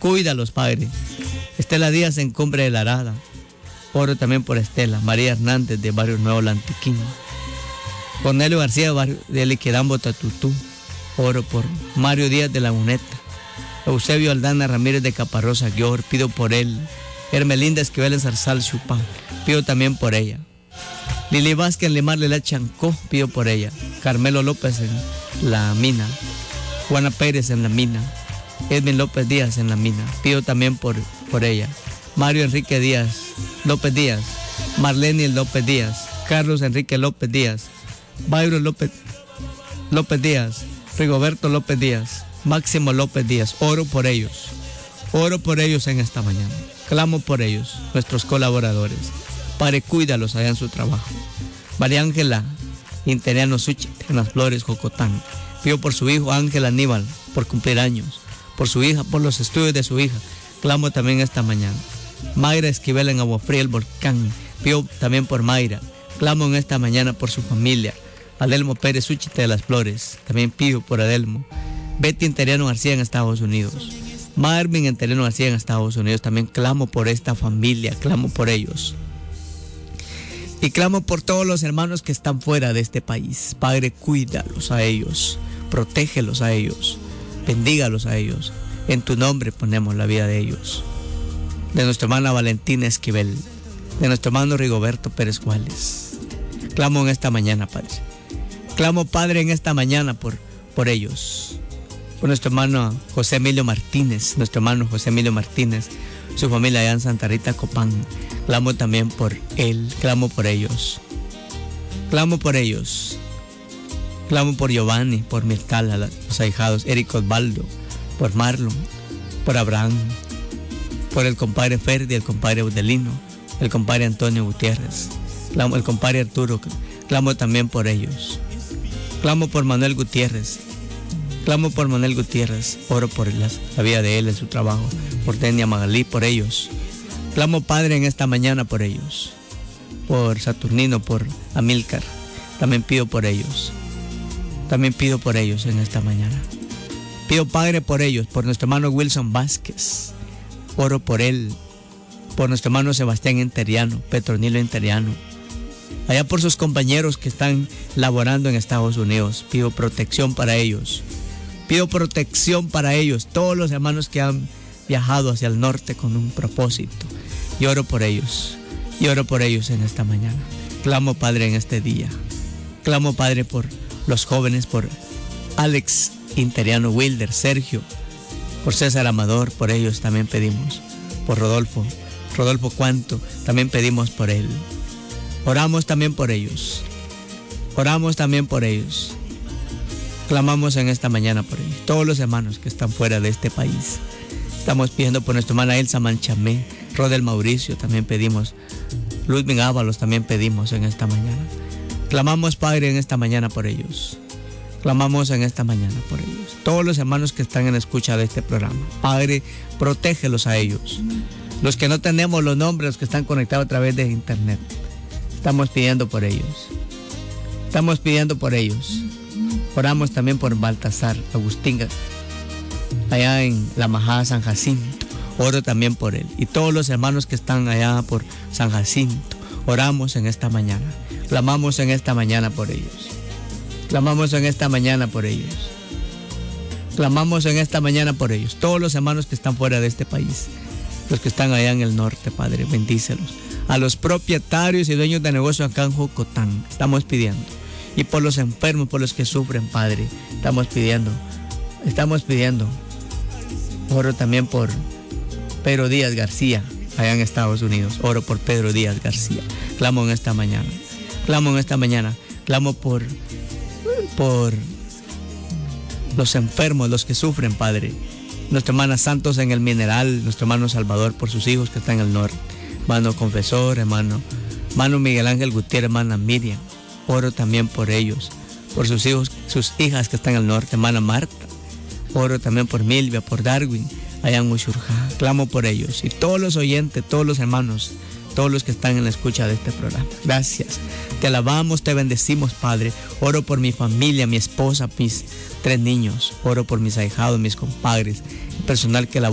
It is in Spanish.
Cuídalos, Padre. Estela Díaz en Cumbre de la Arada. Oro también por Estela. María Hernández de Barrio Nuevo Lantiquín. Cornelio García de Liquidambo, Tatutú. Oro por Mario Díaz de Laguneta. Eusebio Aldana Ramírez de Caparrosa, Guior, pido por él. Hermelinda Esquivel en Zarzal, Chupán, pido también por ella. Lili Vázquez en Limar de la Chancó, pido por ella. Carmelo López en La Mina. Juana Pérez en La Mina. Edwin López Díaz en La Mina, pido también por ella. Mario Enrique Díaz, López Díaz. Marlene López Díaz. Carlos Enrique López Díaz. Byron López Díaz. Rigoberto López Díaz. Máximo López Díaz. Oro por ellos en esta mañana. Clamo por ellos, nuestros colaboradores. Padre, cuídalos allá en su trabajo. María Ángela Interiano Suchit en Las Flores, Jocotán. Pido por su hijo Ángel Aníbal, por cumplir años. Por su hija, por los estudios de su hija. Clamo también esta mañana. Mayra Esquivel en Agua Fría, El Volcán. Pido también por Mayra. Clamo en esta mañana por su familia. Adelmo Pérez Suchite de Las Flores. También pido por Adelmo. Betty Interiano García en Estados Unidos. Marvin Interiano García en Estados Unidos. También clamo por esta familia. Clamo por ellos. Y clamo por todos los hermanos que están fuera de este país. Padre, cuídalos a ellos. Protégelos a ellos. Bendígalos a ellos. En tu nombre ponemos la vida de ellos. De nuestra hermana Valentina Esquivel. De nuestro hermano Rigoberto Pérez Juárez. Clamo en esta mañana, Padre. Clamo, Padre, en esta mañana por ellos. Por nuestro hermano José Emilio Martínez. Nuestro hermano José Emilio Martínez. Su familia allá en Santa Rita, Copán. Clamo también por él. Clamo por ellos. Clamo por ellos. Clamo por Giovanni, por Mirtala, los ahijados, Eric Osvaldo, por Marlon, por Abraham, por el compadre Ferdi, el compadre Udelino, el compadre Antonio Gutiérrez, el compadre Arturo. Clamo también por ellos. Clamo por Manuel Gutiérrez. Clamo por Manuel Gutiérrez. Oro por la vida de él en su trabajo. Por Tenia Magalí, por ellos. Clamo, Padre, en esta mañana por ellos. Por Saturnino, por Amílcar. También pido por ellos. También pido por ellos en esta mañana. Pido, Padre, por ellos, por nuestro hermano Wilson Vázquez. Oro por él. Por nuestro hermano Sebastián Interiano, Petronilo Interiano. Allá por sus compañeros que están laborando en Estados Unidos. Pido protección para ellos. Pido protección para ellos. Todos los hermanos que han viajado hacia el norte con un propósito. Y oro por ellos. Y oro por ellos en esta mañana. Clamo, Padre, en este día. Clamo, Padre, por los jóvenes, por Alex Interiano Wilder, Sergio, por César Amador, por ellos también pedimos. Por Rodolfo Cuanto, también pedimos por él. Oramos también por ellos. Oramos también por ellos. Clamamos en esta mañana por ellos. Todos los hermanos que están fuera de este país. Estamos pidiendo por nuestra hermana Elsa Manchamé, Rodel Mauricio, también pedimos. Ludwig Ábalos también pedimos en esta mañana. Clamamos, Padre, en esta mañana por ellos. Clamamos en esta mañana por ellos. Todos los hermanos que están en escucha de este programa. Padre, protégelos a ellos. Los que no tenemos los nombres, los que están conectados a través de internet. Estamos pidiendo por ellos. Estamos pidiendo por ellos. Oramos también por Baltasar Agustín, allá en la Majada San Jacinto. Oro también por él. Y todos los hermanos que están allá por San Jacinto. Oramos en esta mañana. Clamamos en esta mañana por ellos. Clamamos en esta mañana por ellos. Clamamos en esta mañana por ellos. Todos los hermanos que están fuera de este país. Los que están allá en el norte, Padre, bendícelos. A los propietarios y dueños de negocios acá en Jocotán. Estamos pidiendo. Y por los enfermos, por los que sufren, Padre. Estamos pidiendo. Oro también por Pedro Díaz García, allá en Estados Unidos. Oro por Pedro Díaz García. Clamo en esta mañana. Clamo en esta mañana. Clamo por los enfermos, los que sufren, Padre. Nuestra hermana Santos en el Mineral, nuestro hermano Salvador por sus hijos que están en el norte. Hermano Confesor, hermano Miguel Ángel Gutiérrez, hermana Miriam. Oro también por ellos, por sus hijos, sus hijas que están en el norte, hermana Marta. Oro también por Milvia, por Darwin, allá en Ushurjá. Clamo por ellos y todos los oyentes, todos los hermanos, todos los que están en la escucha de este programa. Gracias. Te alabamos, te bendecimos, Padre. Oro por mi familia, mi esposa, mis 3 niños. Oro por mis ahijados, mis compadres, el personal que labora